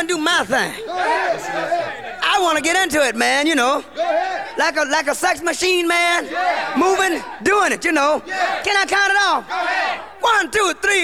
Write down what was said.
and do my thing. I want to get into it, man, you know. Like a sex machine, man. Moving, doing it, you know. Can I count it off? 1, 2, 3.